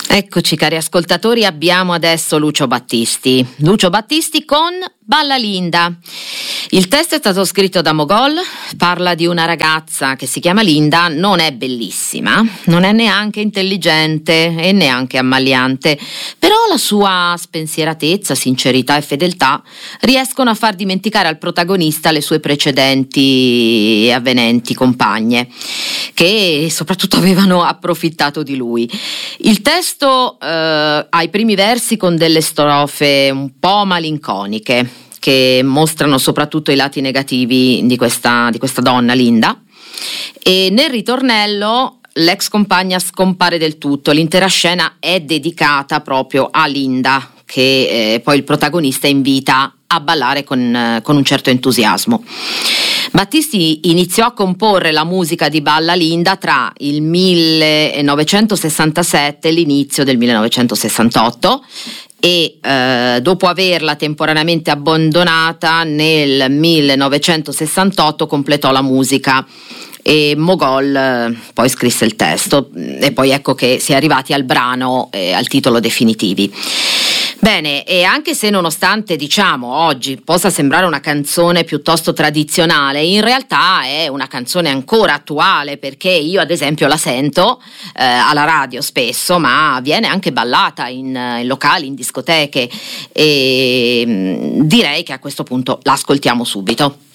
Eccoci cari ascoltatori, abbiamo adesso Lucio Battisti con Balla Linda. Il testo è stato scritto da Mogol, parla di una ragazza che si chiama Linda, non è bellissima, non è neanche intelligente e neanche ammaliante, però la sua spensieratezza, sincerità e fedeltà riescono a far dimenticare al protagonista le sue precedenti e avvenenti compagne, che soprattutto avevano approfittato di lui. Il testo ha i primi versi con delle strofe un po' malinconiche che mostrano soprattutto i lati negativi di questa donna Linda, e nel ritornello l'ex compagna scompare del tutto. L'intera scena è dedicata proprio a Linda, che poi il protagonista invita a ballare con un certo entusiasmo. Battisti iniziò a comporre la musica di Balla Linda tra il 1967 e l'inizio del 1968 e dopo averla temporaneamente abbandonata nel 1968 completò la musica e Mogol poi scrisse il testo, e poi ecco che si è arrivati al brano e al titolo definitivi. Bene, e anche se nonostante oggi possa sembrare una canzone piuttosto tradizionale, in realtà è una canzone ancora attuale, perché io ad esempio la sento alla radio spesso, ma viene anche ballata in locali, in discoteche, e direi che a questo punto l'ascoltiamo subito.